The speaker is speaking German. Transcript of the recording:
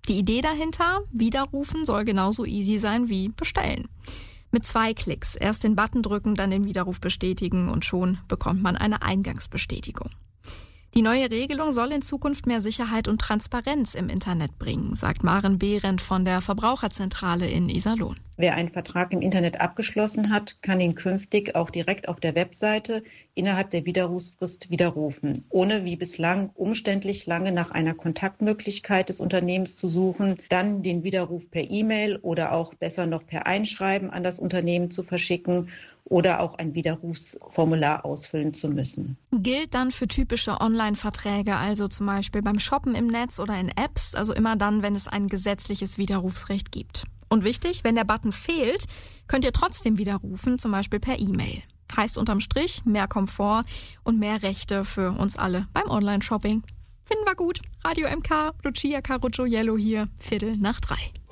Die Idee dahinter, Widerrufen soll genauso easy sein wie bestellen. Mit 2 Klicks, erst den Button drücken, dann den Widerruf bestätigen und schon bekommt man eine Eingangsbestätigung. Die neue Regelung soll in Zukunft mehr Sicherheit und Transparenz im Internet bringen, sagt Maren Behrendt von der Verbraucherzentrale in Iserlohn. Wer einen Vertrag im Internet abgeschlossen hat, kann ihn künftig auch direkt auf der Webseite innerhalb der Widerrufsfrist widerrufen, ohne wie bislang umständlich lange nach einer Kontaktmöglichkeit des Unternehmens zu suchen, dann den Widerruf per E-Mail oder auch besser noch per Einschreiben an das Unternehmen zu verschicken oder auch ein Widerrufsformular ausfüllen zu müssen. Gilt dann für typische Online-Verträge, also zum Beispiel beim Shoppen im Netz oder in Apps, also immer dann, wenn es ein gesetzliches Widerrufsrecht gibt. Und wichtig, wenn der Button fehlt, könnt ihr trotzdem widerrufen, zum Beispiel per E-Mail. Heißt unterm Strich mehr Komfort und mehr Rechte für uns alle beim Online-Shopping. Finden wir gut. Radio MK, Lucia Caruccio Yellow hier, 3:15.